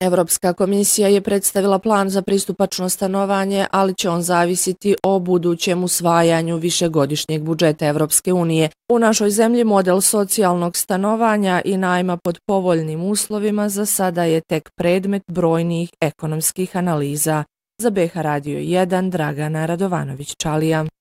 Evropska komisija je predstavila plan za pristupačno stanovanje, ali će on zavisiti o budućem usvajanju višegodišnjeg budžeta Evropske unije. U našoj zemlji model socijalnog stanovanja i najma pod povoljnim uslovima za sada je tek predmet brojnih ekonomskih analiza. Za BH Radio 1 Dragana Radovanović-Čalija.